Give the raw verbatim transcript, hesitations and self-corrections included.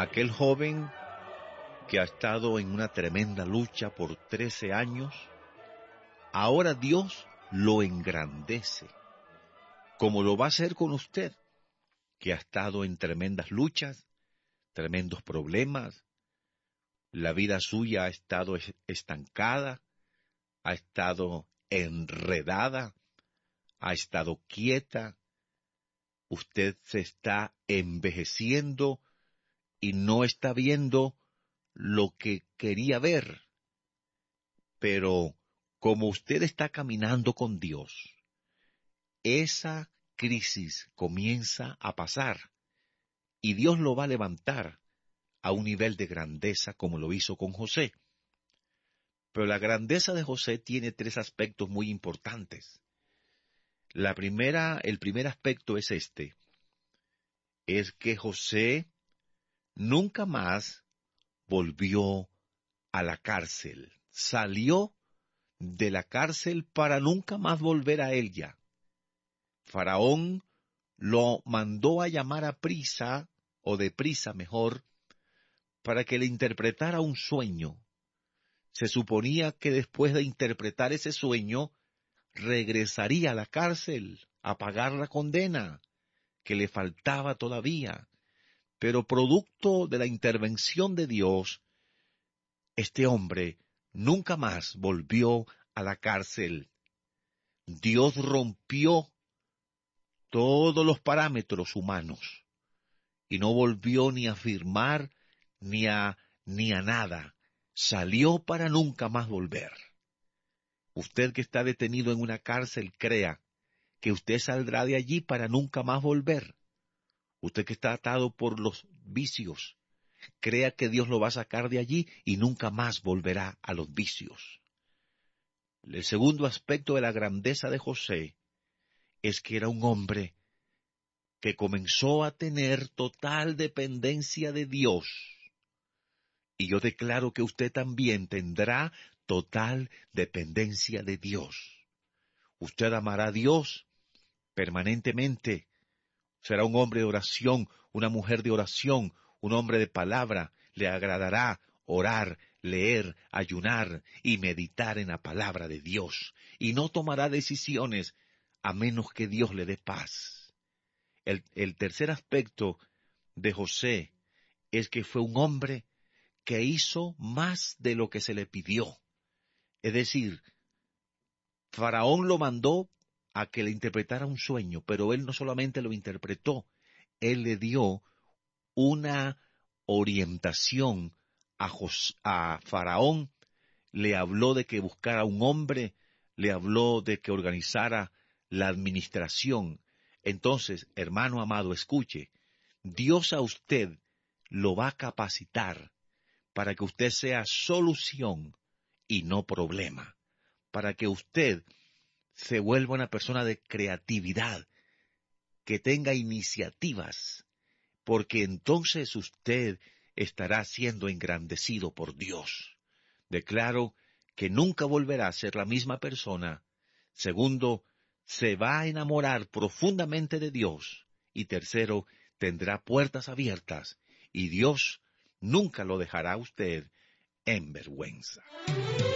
Aquel joven que ha estado en una tremenda lucha por trece años, ahora Dios lo engrandece, como lo va a hacer con usted, que ha estado en tremendas luchas, tremendos problemas, la vida suya ha estado estancada, ha estado enredada, ha estado quieta, usted se está envejeciendo y no está viendo lo que quería ver. Pero como usted está caminando con Dios, esa crisis comienza a pasar y Dios lo va a levantar a un nivel de grandeza como lo hizo con José. Pero la grandeza de José tiene tres aspectos muy importantes. La primera, el primer aspecto es este, es que José nunca más volvió a la cárcel. Salió de la cárcel para nunca más volver a ella. Faraón lo mandó a llamar a prisa, o deprisa mejor, para que le interpretara un sueño. Se suponía que después de interpretar ese sueño, regresaría a la cárcel a pagar la condena, que le faltaba todavía. Pero producto de la intervención de Dios, este hombre nunca más volvió a la cárcel. Dios rompió todos los parámetros humanos y no volvió ni a firmar ni a ni a nada. Salió para nunca más volver. Usted que está detenido en una cárcel, crea que usted saldrá de allí para nunca más volver. Usted que está atado por los vicios, crea que Dios lo va a sacar de allí y nunca más volverá a los vicios. El segundo aspecto de la grandeza de José es que era un hombre que comenzó a tener total dependencia de Dios. Y yo declaro que usted también tendrá total dependencia de Dios. Usted amará a Dios permanentemente. Será un hombre de oración, una mujer de oración, un hombre de palabra. Le agradará orar, leer, ayunar y meditar en la palabra de Dios. Y no tomará decisiones a menos que Dios le dé paz. El, el tercer aspecto de José es que fue un hombre que hizo más de lo que se le pidió. Es decir, Faraón lo mandó a que le interpretara un sueño, pero él no solamente lo interpretó, él le dio una orientación a, Jos- a Faraón, le habló de que buscara un hombre, le habló de que organizara la administración. Entonces, hermano amado, escuche, Dios a usted lo va a capacitar para que usted sea solución y no problema, para que usted se vuelva una persona de creatividad, que tenga iniciativas, porque entonces usted estará siendo engrandecido por Dios. Declaro que nunca volverá a ser la misma persona. Segundo, se va a enamorar profundamente de Dios. Y tercero, tendrá puertas abiertas y Dios nunca lo dejará a usted en vergüenza.